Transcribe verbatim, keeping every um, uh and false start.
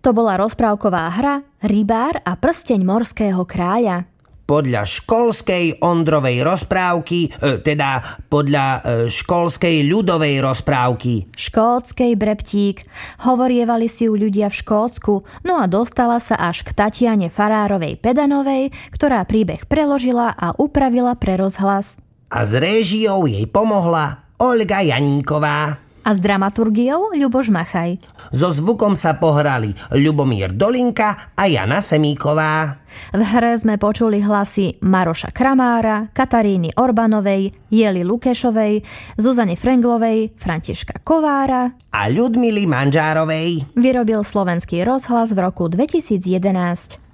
To bola rozprávková hra Rybár a prsteň morského kráľa. Podľa školskej Ondrovej rozprávky, teda podľa školskej ľudovej rozprávky. Škótskej, Breptík. Hovorievali si ju ľudia v Škótsku, no a dostala sa až k Tatiane Farárovej Pedanovej, ktorá príbeh preložila a upravila pre rozhlas. A s réžiou jej pomohla Olga Janíková. A s dramaturgiou Ľuboš Machaj. So zvukom sa pohrali Ľubomír Dolinka a Jana Semíková. V hre sme počuli hlasy Maroša Kramára, Kataríny Orbanovej, Jely Lukešovej, Zuzany Frenglovej, Františka Kovára a Ľudmily Manžárovej. Vyrobil Slovenský rozhlas v roku dvetisíc jedenásť.